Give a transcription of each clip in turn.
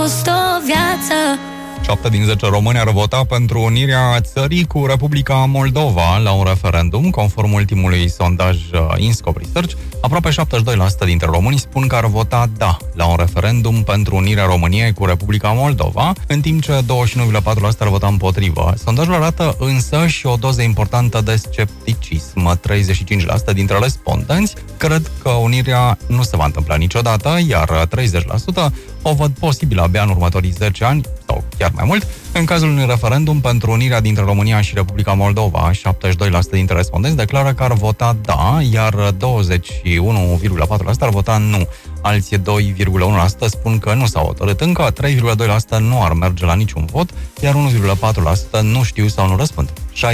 fost o viață. 7 din 10 români ar vota pentru unirea țării cu Republica Moldova la un referendum, conform ultimului sondaj INSCOP Research. Aproape 72% dintre români spun că ar vota da la un referendum pentru unirea României cu Republica Moldova, în timp ce 21,4% ar vota împotrivă. Sondajul arată însă și o doză importantă de scepticism. 35% dintre respondenți cred că unirea nu se va întâmpla niciodată, iar 30% o văd posibil abia în următorii 10 ani sau chiar mai mult. În cazul unui referendum pentru unirea dintre România și Republica Moldova, 72% dintre respondenți declară că ar vota da, iar 21,4% ar vota nu. Alții 2,1% spun că nu s-au hotărât încă, 3,2% nu ar merge la niciun vot, iar 1,4% nu știu sau nu răspund.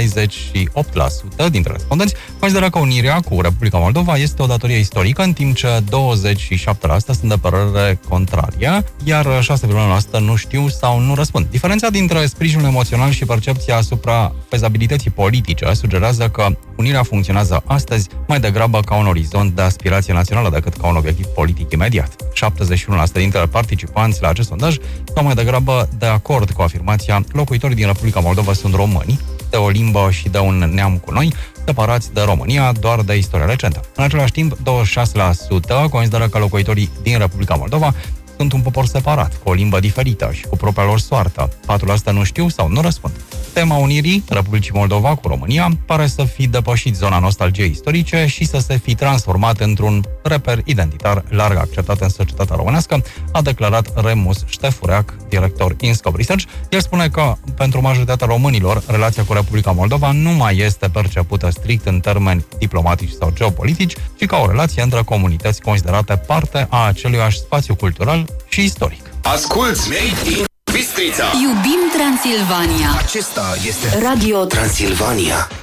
68% dintre respondenți consideră că unirea cu Republica Moldova este o datorie istorică, în timp ce 27% sunt de părere contrarie, iar 6,1% nu știu sau nu răspund. Diferența dintre sprijinul emoțional și percepția asupra fezabilității politice sugerează că unirea funcționează astăzi mai degrabă ca un orizont de aspirație națională decât ca un obiectiv politic imediat. 71% dintre participanți la acest sondaj sau mai degrabă de acord cu afirmația: locuitorii din Republica Moldova sunt români, de o limbă și de un neam cu noi, separați de România doar de istoria recentă. În același timp, 26% consideră că locuitorii din Republica Moldova sunt un popor separat, cu o limbă diferită și cu propria lor soartă. 4% nu știu sau nu răspund. Tema unirii Republicii Moldova cu România pare să fi depășit zona nostalgiei istorice și să se fi transformat într-un reper identitar larg acceptat în societatea românească, a declarat Remus Ștefureac, director INSCOP Research. El spune că pentru majoritatea românilor, relația cu Republica Moldova nu mai este percepută strict în termeni diplomatici sau geopolitici, ci ca o relație între comunități considerate parte a aceluiași spațiu cultural și istoric. Asculți Made in Bistrița. Iubim Transilvania. Acesta este Radio Transilvania.